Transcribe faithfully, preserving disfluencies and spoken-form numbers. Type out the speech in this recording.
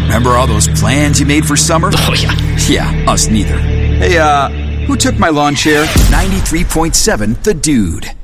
Remember all those plans you made for summer? Oh, yeah. Yeah, us neither. Hey, uh, who took my lawn chair? ninety-three point seven The Dude.